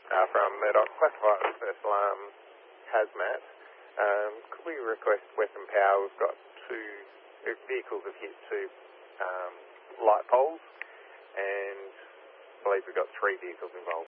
From Murdoch, classified as first alarm hazmat. Could we request weapon power? We've got two vehicles have hit two light poles, and I believe we've got 3 vehicles involved.